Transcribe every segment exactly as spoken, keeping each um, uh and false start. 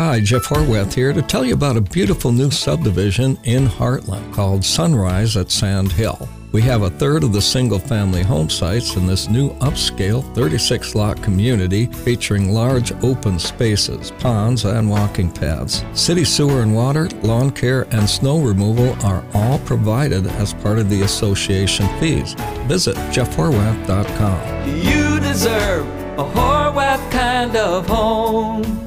Hi, Jeff Horwath here to tell you about a beautiful new subdivision in Heartland called Sunrise at Sand Hill. We have a third of the single-family home sites in this new upscale thirty-six lot community featuring large open spaces, ponds, and walking paths. City sewer and water, lawn care, and snow removal are all provided as part of the association fees. Visit jeff horwath dot com. You deserve a Horwath kind of home.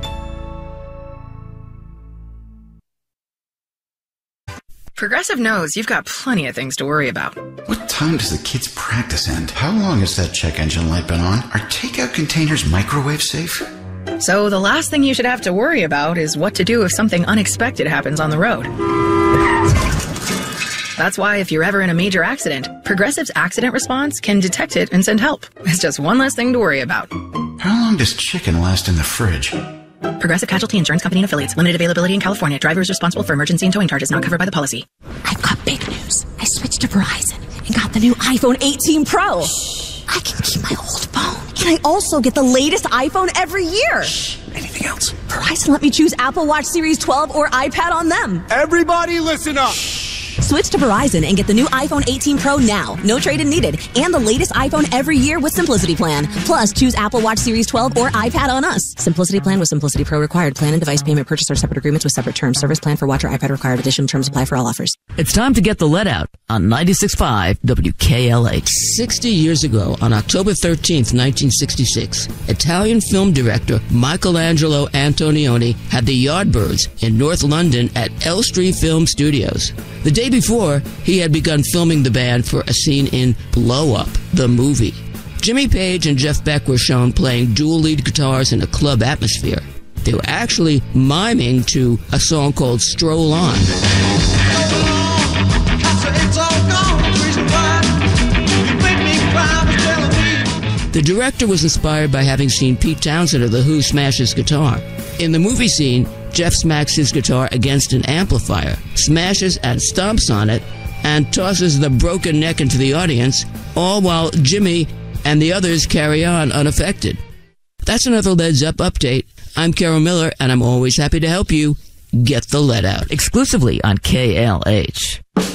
Progressive knows you've got plenty of things to worry about. What time does the kids' practice end? How long has that check engine light been on? Are takeout containers microwave safe? So the last thing you should have to worry about is what to do if something unexpected happens on the road. That's why if you're ever in a major accident, Progressive's accident response can detect it and send help. It's just one less thing to worry about. How long does chicken last in the fridge? Progressive Casualty Insurance Company and Affiliates. Limited availability in California. Driver is responsible for emergency and towing charges not covered by the policy. I've got big news. I switched to Verizon and got the new iPhone eighteen Pro. Shh. I can keep my old phone. And I also get the latest iPhone every year. Shh. Anything else? Verizon let me choose Apple Watch Series twelve or iPad on them. Everybody listen up. Shh. Switch to Verizon and get the new iPhone eighteen Pro now. No trade-in needed. And the latest iPhone every year with Simplicity Plan. Plus, choose Apple Watch Series twelve or iPad on us. Simplicity Plan with Simplicity Pro required. Plan and device payment purchase are separate agreements with separate terms. Service plan for watch or iPad required. Additional terms apply for all offers. It's time to get the lead out on ninety-six point five W K L H. sixty years ago, on October thirteenth, nineteen sixty-six, Italian film director Michelangelo Antonioni had the Yardbirds in North London at Elstree Film Studios. The day before, he had begun filming the band for a scene in Blow Up, the movie. Jimmy Page and Jeff Beck were shown playing dual lead guitars in a club atmosphere. They were actually miming to a song called Stroll On. The director was inspired by having seen Pete Townsend of The Who smash his guitar. In the movie scene, Jeff smacks his guitar against an amplifier, smashes and stomps on it, and tosses the broken neck into the audience, all while Jimmy and the others carry on unaffected. That's another Leads Up update. I'm Carol Miller, and I'm always happy to help you get the lead out. Exclusively on K L H.